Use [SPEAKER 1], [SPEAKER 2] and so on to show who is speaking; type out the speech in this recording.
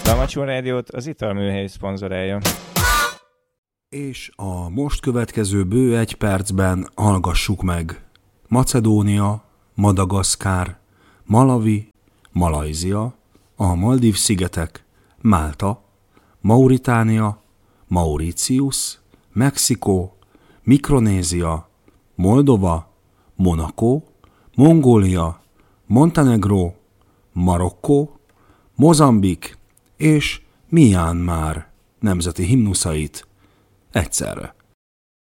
[SPEAKER 1] A Macsó Rádiót az Italműhely szponzorálja.
[SPEAKER 2] És a most következő bő 1 percben hallgassuk meg Macedónia, Madagaszkár, Malawi, Malajzia, a Maldív-szigetek, Málta, Mauritánia, Mauritius, Mexikó, Mikronézia, Moldova, Monaco, Mongólia, Montenegró, Marokkó, Mozambik és Myanmar nemzeti himnuszait egyszerre.